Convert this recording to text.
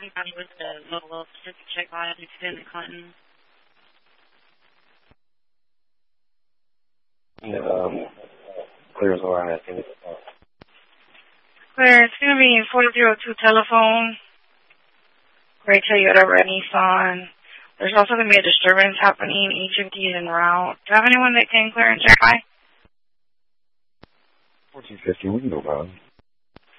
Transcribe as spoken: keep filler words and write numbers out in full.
somebody with the local Pacific check by at Extended Clinton. Yeah, um, clear as well, I think. Clear, it's going to be four zero two telephone. Gray Toyota, red Nissan. There's also going to be a disturbance happening. E fifty is en route. Do you have anyone that can clear and check by? fourteen fifty, we can go by.